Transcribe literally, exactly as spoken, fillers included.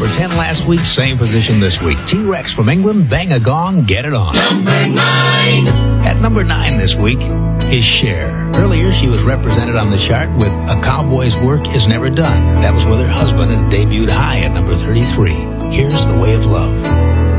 Number ten last week, same position this week. T-Rex from England, Bang a Gong, Get It On. Number nine. At number nine this week is Cher. Earlier, she was represented on the chart with A Cowboy's Work Is Never Done. That was with her husband and debuted high at number thirty-three. Here's The Way of Love.